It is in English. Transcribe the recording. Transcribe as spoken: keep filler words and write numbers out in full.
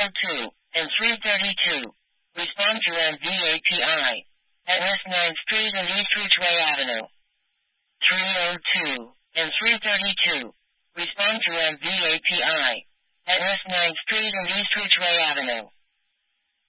oh two and three thirty-two. Respond to M V A P I at West ninth Street and East Ridgeway Avenue. three oh two and three thirty-two. Respond to M V A P I at West ninth Street and East Ridgeway Avenue.